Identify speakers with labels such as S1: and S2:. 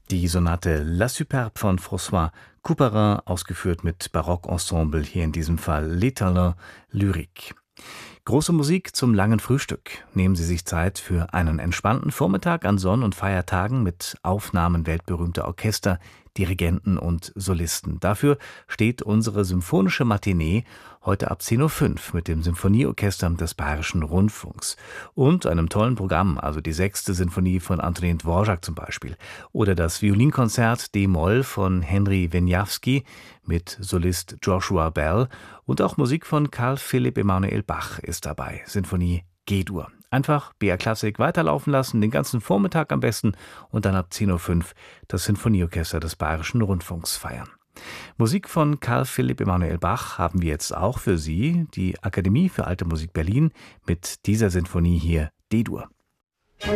S1: Die Sonate La Superbe von François Couperin, ausgeführt mit Barockensemble, hier in diesem Fall L'Étalon Lyrique. Große Musik zum langen Frühstück. Nehmen Sie sich Zeit für einen entspannten Vormittag an Sonn- und Feiertagen mit Aufnahmen weltberühmter Orchester, Dirigenten und Solisten. Dafür steht unsere symphonische Matinee heute ab 10:05 Uhr mit dem Symphonieorchester des Bayerischen Rundfunks und einem tollen Programm, also die 6. Sinfonie von Antonin Dvorak zum Beispiel oder das Violinkonzert D-Moll von Henry Wieniawski mit Solist Joshua Bell und auch Musik von Carl Philipp Emanuel Bach ist dabei. Sinfonie G-Dur. Einfach BR Klassik weiterlaufen lassen, den ganzen Vormittag am besten und dann ab 10:05 Uhr das Sinfonieorchester des Bayerischen Rundfunks feiern. Musik von Carl Philipp Emanuel Bach haben wir jetzt auch für Sie, die Akademie für Alte Musik Berlin, mit dieser Sinfonie hier D-Dur.